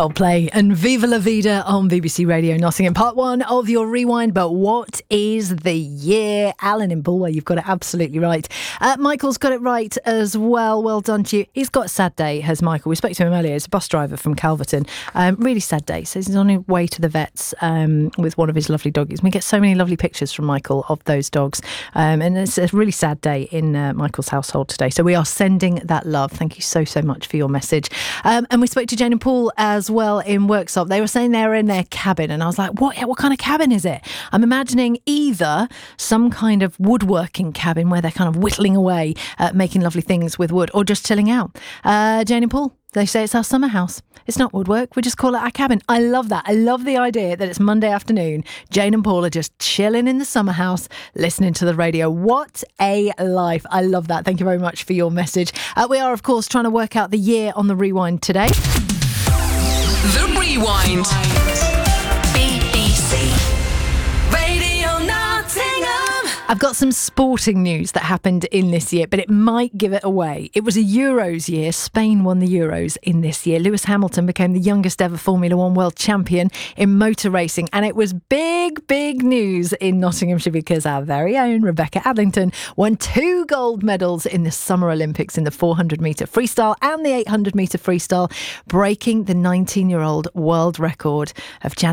Coldplay and Viva La Vida on BBC Radio Nottingham. Part one of your rewind, but what is the year? Alan in Bulwer, you've got it absolutely right. Michael's got it right as well. Well done to you. He's got a sad day, has Michael. We spoke to him earlier. He's a bus driver from Calverton. Really sad day. So he's on his way to the vets with one of his lovely doggies. We get so many lovely pictures from Michael of those dogs. And it's a really sad day in Michael's household today. So we are sending that love. Thank you so much for your message. And we spoke to Jane and Paul as well in Worksop. They were saying they're in their cabin, and I was like, what kind of cabin is it? I'm imagining either some kind of woodworking cabin where they're kind of whittling away, making lovely things with wood, or just chilling out. Jane and Paul, they say it's our summer house. It's not woodwork. We just call it our cabin. I love that. I love the idea that it's Monday afternoon. Jane and Paul are just chilling in the summer house, listening to the radio. What a life. I love that. Thank you very much for your message. We are, of course, trying to work out the year on the rewind today. The Rewind. BBC Radio Nottingham. I've got some sporting news that happened in this year, but it might give it away. It was a Euros year. Spain won the Euros in this year. Lewis Hamilton became the youngest ever Formula One world champion in motor racing. And it was big news in Nottinghamshire because our very own Rebecca Adlington won 2 gold medals in the Summer Olympics in the 400-metre freestyle and the 800-metre freestyle, breaking the 19-year-old world record of Janet